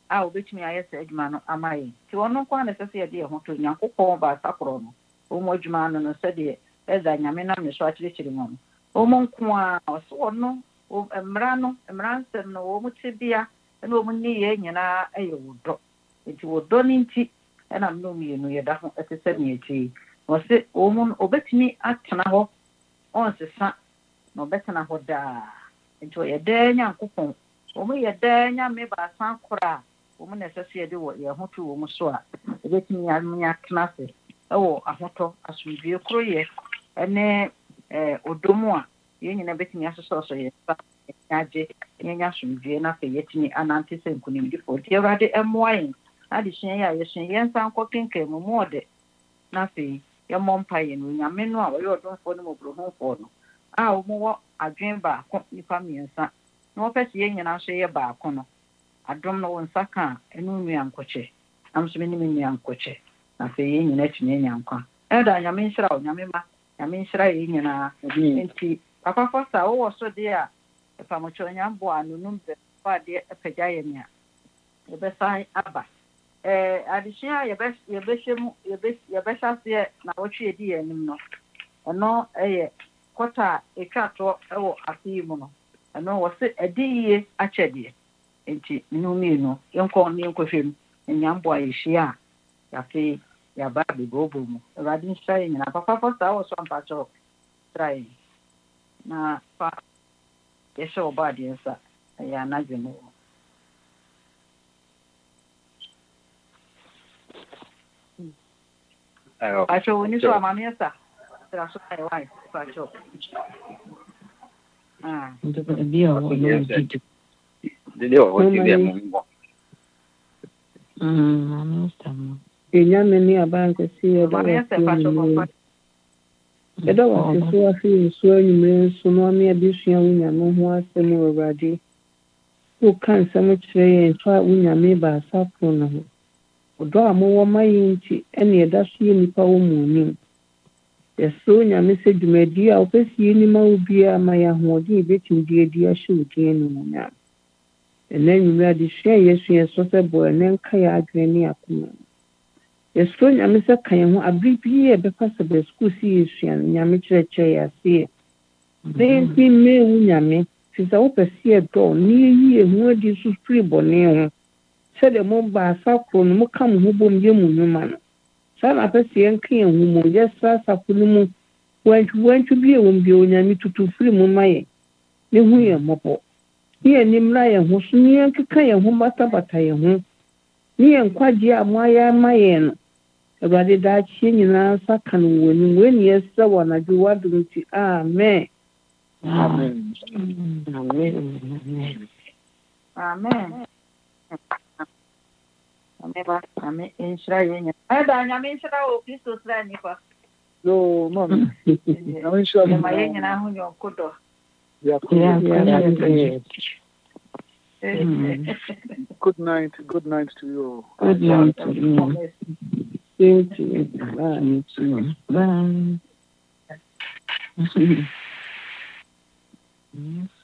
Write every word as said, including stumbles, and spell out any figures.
a obetumi ayɛ sɛ adwuma no ama yɛn nti ɔno nko a na ɛsɛ sɛ yɛde yɛn ho to nyankopɔn baasa korɔ no ɔmo adwuma no no sɛdeɛ ɛza nyame nam ne so akyerɛkyerɛ mu no ɔmo nko a ɔsɛ ɔno mmara no mmara nsɛm no ɔmo tebea ɛna ɔmo nneyɛe nyinaa ɛyɛ wo dɔ nti wo dɔ no nti ɛna mno mmienu yɛda ho ɛte sɛ neɛkyɛ ɔsɛ ɔmo no obetumi atena hɔ ɔnsesa na ɔbɛtena hɔ daa nti ɔyɛ daa nyankopɔn ɔmo yɛ daa nyame baasa korɔ a ɔmo na ɛsɛ sɛ yɛde wɔ yɛn ho to ɔmo so a ɛbɛtumi anya tena ase ɛwɔ ahotɔ asomdwie koro yɛ ɛne ɔdɔ mu a yɛn nyinaa bɛtumi asosɔ so yɛ nsa agye yɛnya asomdwie na afei yɛtumi anante sɛ nkonimdifoɔ nti awurade ɛmmoa yɛn adesua yi a yɛsua yɛn nsa nkɔ kenkan mu mu ɔde na afei yɛmmɔ mpa yɛn no nyame no a wɔyɛ ɔdomfoɔ no mmɔborɔhumfoɔ no a wɔwɔ adwene baako nipa mmiɛnsa na wɔpɛ sɛ yɛn nyinaa nso yɛ baako no adom no wo nsa ka a ɛno nnua nkɔkyɛ nam so menim nnua nkɔkyɛ na afei yɛn nyinaa atumi anya nkwa ɛda nyame nhyira wo nyame ma nyame nhyira yɛn nyinaa nti papa fɔsa wowɔ so deɛ a ɛfamokyɛ onyamboa anonum bɛfɔ adeɛ apagya yɛ ne a yɛbɛsan aba adesua a yɛbɛhyɛ mu yɛbɛhyɛ aseɛ na wɔtwe yɛdi yɛn anim no ɛno ɛyɛ kɔta a ɛtwa toɔ ɛwɔ ase yi mu no ɛno wɔ se ɛde yie akyɛdeɛ nti ne mmienu yɛnkɔ ne yɛnkɔhwɛ mu nyamboa yɛhyia a yɛafei yɛaba abɛbɔbɔ mu awurade nhyira yɛ nyinaa papa fɔsa wɔ so ampakyɛw sra yɛ na fa yɛhyɛ wɔ ba adeɛ nsa ɛyɛ anadwo no wɔ akyɛ wɔ ni so amameɛ sa sra so ayɛ wae pakyɛw Enyame ni abankasi Eda wa so afi nso anyumre nso no ame abisua wunyame ho asɛm Awurade. Wo kan sɛm kyerɛ yɛn so a wunyame ba asafo no ho. Odo a mo wɔ mayi nti ɛne ɛda so yɛ nipa wɔ mu nim. Yɛso nyame sɛ dwumadi a wopɛsi yɛ ma wo bia ma yɛ ahoɔden betim die die ahyɛ wo din no mu nya. Ɛna anyumre adesua yɛsua so sɛ bɔ ɛne nka yɛ adwene ne akoma. Yɛsoro nyame sɛ ka yɛn ho abere bi yɛ bɛfa sɛ bɛ school si yɛsua nyame kyerɛkyerɛ yɛ aseɛ. Bɛn bi mee wo nyame fi sɛ wopɛ si yɛ dɔ ne yɛyi ehu adi so firi bɔne ho. Sɛdeɛ mo ba asafo no mo ka mo ho bom yɛ mu nnwuma no. Saa na pɛ sɛ yɛnka yɛn ho mu yɛsra asafo no mu wantwi wantwi bi ɛwɔ bi onyame tutu firi mu ma yɛ. Ne hu yɛn mmɔbɔ. Ne yɛn nimra yɛn ho so ne yɛnkeka yɛn ho batabata yɛn ho. Ne yɛn kwagye a mo ayɛ ama yɛn no. Awurade daakye nyinaa nsa ka no wɔ anim wei ne yɛsrɛ wɔ anadwo w'adom nti amen. Amen. Amen. Amen. Amen. Amen. Nhyira yɛn nyinaa. Ɛda nyame nhyira wɔ Kristo sra nipa. Yo, mama. Nyame nhyira mo. Ma yɛn nyinaa ho nyɔnko dɔ. Good night. Good night to you. Good night to you. Thank you. Bye. Bye.